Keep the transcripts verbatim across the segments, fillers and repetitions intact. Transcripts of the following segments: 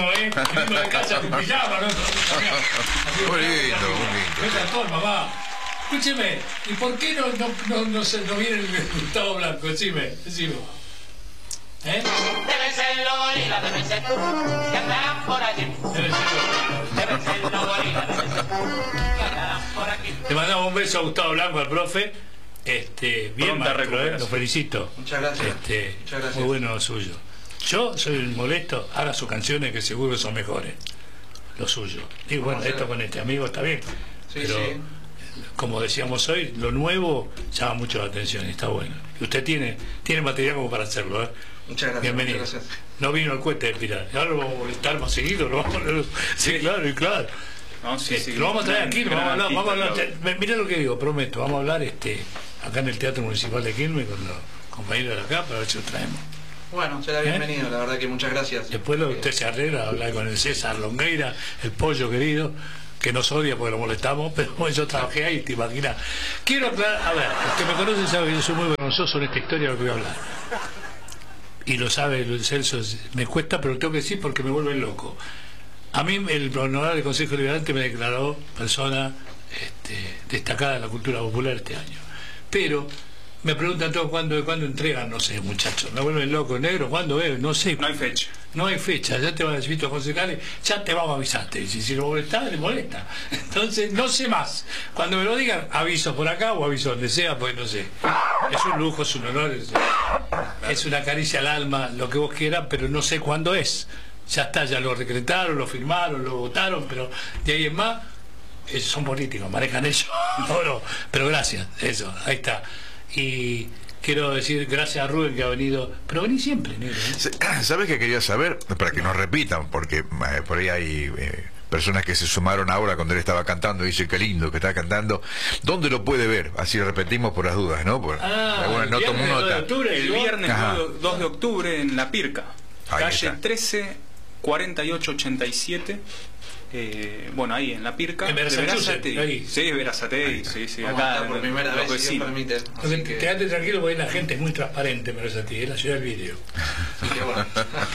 vinimos, ¿eh? Vinimos de casa con pijama, ¿no? Muy lindo, muy lindo. Esa todo, mamá. Escúcheme, ¿y por qué no, no, no, no, se, no viene el Gustavo Blanco? Decime, decime. ¿Eh? Deben ser los gorilas, deben ser que andarán por allí. Deben ser. Deben ser los gorilas, deben ser que andarán por aquí. Le mandamos un beso a Gustavo Blanco, al profe. Este, bien, Pronta maestro, ¿eh? Lo felicito. Muchas gracias. Este, Muchas gracias. Muy bueno lo suyo. Yo soy el molesto, haga sus canciones que seguro son mejores. Lo suyo. Y bueno, esto con este amigo está bien. Sí, pero, sí. como decíamos hoy, lo nuevo llama mucho la atención y está bueno. Y usted tiene, tiene material como para hacerlo, ¿eh? Muchas gracias. Bienvenido. Muchas gracias. No vino el cohete de Pilar. Ahora lo vamos a molestar más seguido. Lo vamos a... Sí, claro, y claro. No, sí, sí, lo vamos a traer aquí, lo vamos a hablar, vamos a hablar. Lo... Mirá lo que digo, prometo, vamos a hablar este acá en el Teatro Municipal de Quilmes con los compañeros de acá para ver si lo traemos. Bueno, será bienvenido, ¿Eh? La verdad que muchas gracias. Después lo, usted se arregla, hablar con el César Longueira, el pollo querido, que nos odia porque lo molestamos, pero bueno, yo trabajé ahí, te imaginas. Quiero aclarar, a ver, los que me conocen saben que yo soy muy vergonzoso en esta historia de lo que voy a hablar. Y lo sabe el Celso, me cuesta, pero lo tengo que decir porque me vuelve loco. A mí el honorable Consejo Liberante me declaró persona este, destacada en la cultura popular este año. Pero me preguntan todos cuándo, cuándo entregan, no sé, muchachos, me vuelven loco, negro, ¿cuándo es? No sé. No hay fecha. No hay fecha, ya te van a decir los concejales, ya te vamos a avisarte. Si, si lo molesta, le molesta. Entonces, no sé más. Cuando me lo digan, aviso por acá o aviso donde sea, pues no sé. Es un lujo, es un honor, es, es una caricia al alma, lo que vos quieras, pero no sé cuándo es. Ya está, ya lo decretaron, lo firmaron, lo votaron, pero de ahí en más, ellos son políticos, manejan ellos. No, no, pero gracias, eso, ahí está. Y quiero decir gracias a Rubén que ha venido, pero vení siempre, negro, ¿eh? ¿Sabes qué quería saber? Para que nos repitan, porque eh, por ahí hay eh, personas que se sumaron ahora cuando él estaba cantando, dice qué lindo que está cantando. ¿Dónde lo puede ver? Así repetimos por las dudas, ¿no? Por, ah, alguna el nota, viernes nota. dos de octubre, el viernes dos de octubre en La Pirca, Ahí calle está. trece, cuarenta y ocho ochenta y siete. Eh, bueno, ahí en La Pirca. En Verazategui, ahí. Sí, Verazategui, sí, sí. Vamos a Acá estar por primera vez, si Dios permite. Así que... Quédate tranquilo porque la gente es muy transparente, pero es a ti, es la ciudad del vídeo. Así que bueno.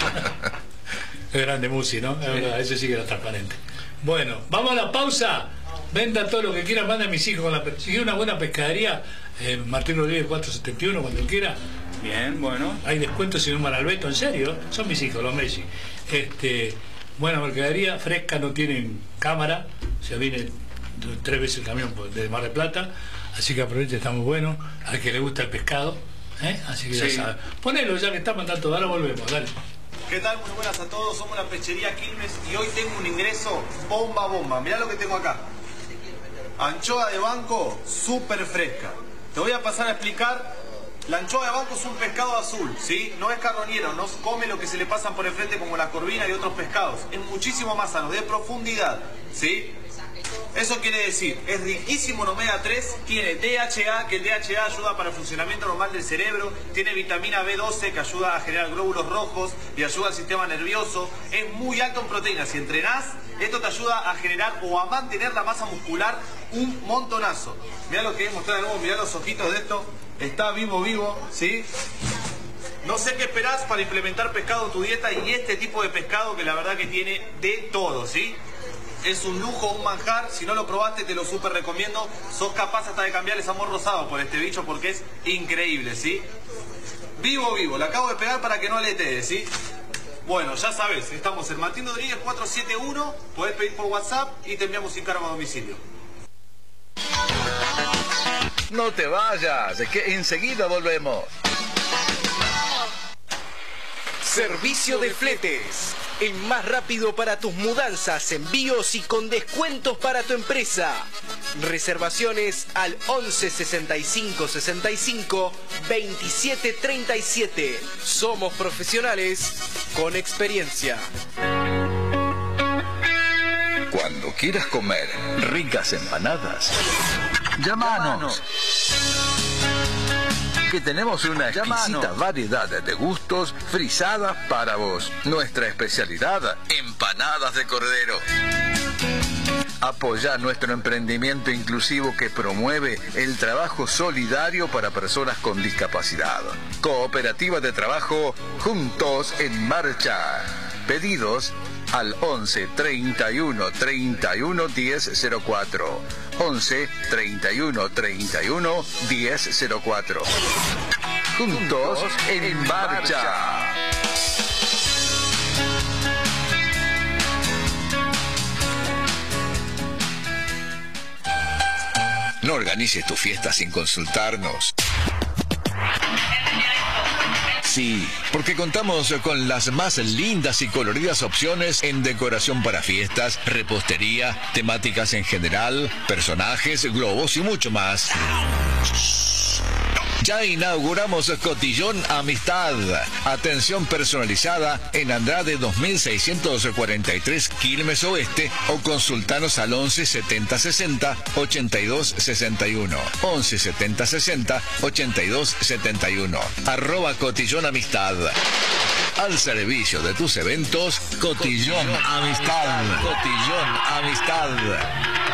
Es grande Musi, ¿no? Es verdad, ese sí que era transparente. Bueno, vamos a la pausa. Venda todo lo que quiera, manda a mis hijos con la... Si quiere una buena pescadería, eh, Martín Rodríguez cuatrocientos setenta y uno, cuando quiera. Bien, bueno. Hay descuentos sin un Alberto, en serio, son mis hijos, los Messi. Este, buena mercadería, fresca, no tienen cámara, o sea, viene tres veces el camión de Mar del Plata, así que aprovechen, está muy bueno, al que le gusta el pescado, ¿eh? Así que Sí. ya saben. Ponelo ya que estamos tanto, ahora volvemos, dale. ¿Qué tal? Muy buenas a todos, somos la Pechería Quilmes y hoy tengo un ingreso bomba bomba. Mirá lo que tengo acá. Anchoa de banco súper fresca. Te voy a pasar a explicar. La anchoa de banco es un pescado azul, ¿sí? No es carroñero, no come lo que se le pasan por el frente como la corvina y otros pescados. Es muchísimo más sano, de profundidad, ¿sí? Eso quiere decir, es riquísimo en omega tres, tiene D H A, que el D H A ayuda para el funcionamiento normal del cerebro, tiene vitamina B doce que ayuda a generar glóbulos rojos y ayuda al sistema nervioso, es muy alto en proteínas. Si entrenás, esto te ayuda a generar o a mantener la masa muscular un montonazo. Mirá lo que es mostrar de nuevo, mirá los ojitos de esto, está vivo vivo, ¿sí? No sé qué esperás para implementar pescado en tu dieta y este tipo de pescado que la verdad que tiene de todo, ¿sí? Es un lujo, un manjar. Si no lo probaste, te lo súper recomiendo. Sos capaz hasta de cambiarles amor rosado por este bicho porque es increíble, ¿sí? Vivo, vivo. La acabo de pegar para que no aletee, ¿sí? Bueno, ya sabes, estamos en Martín Rodríguez cuatrocientos setenta y uno. Podés pedir por WhatsApp y te enviamos sin cargo a domicilio. No te vayas, es que enseguida volvemos. Servicio de fletes. El más rápido para tus mudanzas, envíos y con descuentos para tu empresa. Reservaciones al once sesenta y cinco sesenta y cinco veintisiete treinta y siete. Somos profesionales con experiencia. Cuando quieras comer ricas empanadas, llámanos. Que tenemos una exquisita variedad de gustos frisadas para vos. Nuestra especialidad, empanadas de cordero. Apoya nuestro emprendimiento inclusivo que promueve el trabajo solidario para personas con discapacidad. Cooperativa de Trabajo Juntos en Marcha. Pedidos al once treinta y uno treinta y uno diez cero cuatro. once treinta y uno treinta y uno diez cero cuatro. Juntos en marcha. No organices tu fiesta sin consultarnos. Sí, porque contamos con las más lindas y coloridas opciones en decoración para fiestas, repostería, temáticas en general, personajes, globos y mucho más. Ya inauguramos Cotillón Amistad. Atención personalizada en Andrade dos mil seiscientos cuarenta y tres, Quilmes Oeste, o consultanos al once setenta sesenta ochenta y dos sesenta y uno. once setenta sesenta ochenta y dos setenta y uno. Arroba Cotillón Amistad. Al servicio de tus eventos, Cotillón Amistad. Cotillón Amistad.